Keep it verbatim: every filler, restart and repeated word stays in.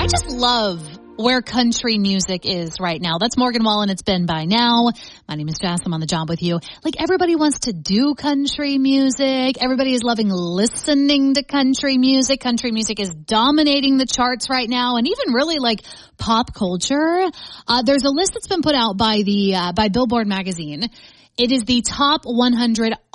I just love where country music is right now. That's Morgan Wallen. It's been by now. My name is Jess. I'm on the job with you. Like, everybody wants to do country music. Everybody is loving listening to country music. Country music is dominating the charts right now, and even really like pop culture. Uh, there's a list that's been put out by the uh, by Billboard magazine. It is the top one hundred